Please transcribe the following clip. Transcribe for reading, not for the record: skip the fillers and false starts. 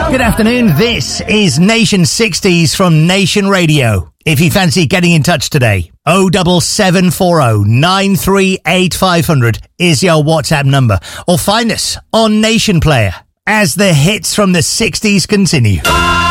Good afternoon. This is Nation 60s from Nation Radio. If you fancy getting in touch today, 07740 938 500 is your WhatsApp number. Or find us on Nation Player as the hits from the 60s continue.